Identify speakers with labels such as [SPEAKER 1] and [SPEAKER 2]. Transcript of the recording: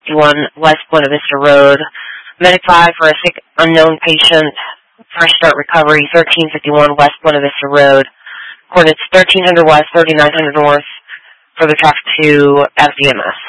[SPEAKER 1] 1351 West Buena Vista Road. Medic 5 for a sick unknown patient. Fresh Start Recovery, 1351 West Buena Vista Road. Coordinates 1300 West, 3900 North. Further traffic to FDMS.